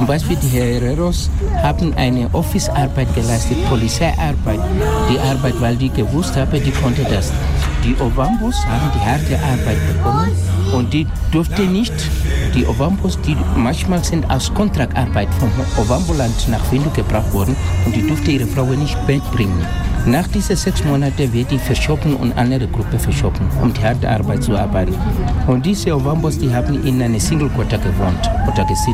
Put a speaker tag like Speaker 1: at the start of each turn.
Speaker 1: Zum Beispiel die Herreros haben eine Office-Arbeit geleistet, Polizeiarbeit. Die Arbeit, weil die gewusst haben, die konnte das. Die Ovambos haben die harte Arbeit bekommen und die durfte nicht, die Ovambos, die manchmal sind aus Kontraktarbeit vom Ovamboland nach Windhoek gebracht worden und die durfte ihre Frauen nicht mitbringen. Nach diesen 6 Monaten wird die verschoben und andere Gruppe verschoben, um die harte Arbeit zu arbeiten. Und diese Ovambos, die haben in einer Single Quarter gewohnt oder gesiedelt.